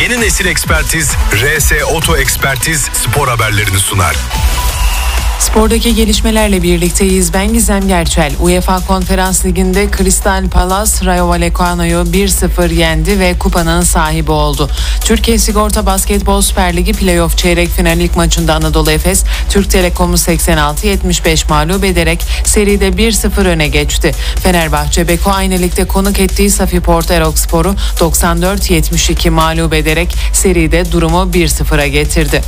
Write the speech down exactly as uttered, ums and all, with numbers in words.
Yeni nesil ekspertiz R S Oto Ekspertiz spor haberlerini sunar. Spordaki gelişmelerle birlikteyiz. Ben Gizem Gerçel. UEFA Konferans Ligi'nde Crystal Palace Rayo Vallecano'yu bir sıfır yendi ve kupanın sahibi oldu. Türkiye Sigorta Basketbol Süper Ligi Playoff çeyrek final ilk maçında Anadolu Efes, Türk Telekom'u seksen altı yetmiş beş mağlup ederek seride bir sıfır öne geçti. Fenerbahçe, Beko aynı ligde konuk ettiği Safi Porterokspor'u doksan dört yetmiş iki mağlup ederek seride durumu bir sıfıra getirdi.